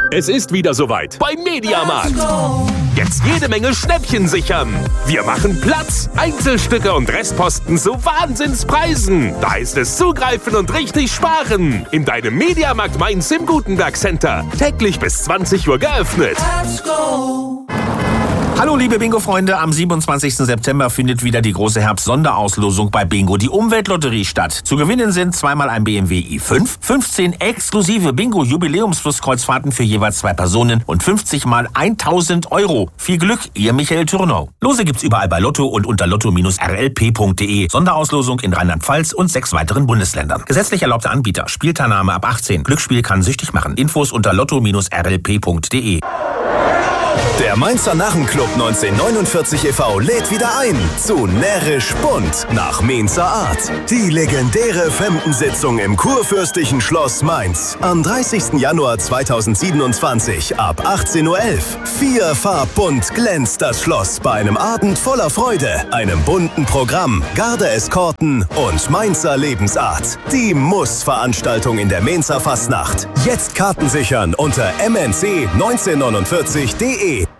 Es ist wieder soweit beim Mediamarkt. Jetzt jede Menge Schnäppchen sichern. Wir machen Platz. Einzelstücke und Restposten zu Wahnsinnspreisen. Da ist es zugreifen und richtig sparen. In deinem Mediamarkt Mainz im Gutenberg Center. Täglich bis 20 Uhr geöffnet. Hallo liebe Bingo-Freunde, am 27. September findet wieder die große Herbst-Sonderauslosung bei Bingo, die Umweltlotterie, statt. Zu gewinnen sind zweimal ein BMW i5, 15 exklusive Bingo-Jubiläumsflusskreuzfahrten für jeweils 2 Personen und 50 mal 1.000 Euro. Viel Glück, ihr Michael Türnau. Lose gibt's überall bei Lotto und unter lotto-rlp.de. Sonderauslosung in Rheinland-Pfalz und 6 weiteren Bundesländern. Gesetzlich erlaubter Anbieter, Spielteilnahme ab 18. Glücksspiel kann süchtig machen. Infos unter lotto-rlp.de. Der Mainzer Narrenclub 1949 e.V. lädt wieder ein zu Närrisch Bunt nach Mainzer Art. Die legendäre Femdensitzung im Kurfürstlichen Schloss Mainz. Am 30. Januar 2027 ab 18:11 Uhr. Vierfarbbunt glänzt das Schloss bei einem Abend voller Freude, einem bunten Programm, Garde-Eskorten und Mainzer Lebensart. Die Muss-Veranstaltung in der Mainzer Fastnacht. Jetzt Karten sichern unter mnc1949.de.